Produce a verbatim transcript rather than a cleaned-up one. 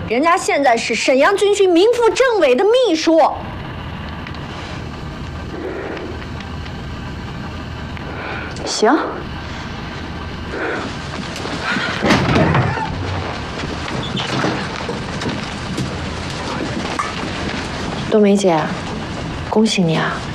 人家现在是沈阳军区名副政委的秘书。 行。 冬梅姐，恭喜你啊！